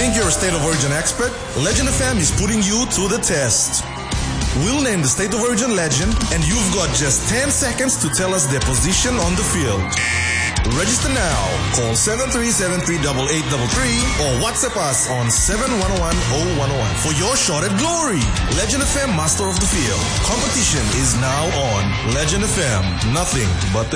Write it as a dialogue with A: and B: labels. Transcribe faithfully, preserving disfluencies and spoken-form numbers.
A: Think you're a State of Origin expert? Legend F M is putting you to the test. We'll name the State of Origin legend, and you've got just ten seconds to tell us their position on the field. Register now. Call seven three seven three eight eight three three or WhatsApp us on seven one one zero one zero one for your shot at glory. Legend F M Master of the Field. Competition is now on. Legend F M. Nothing but the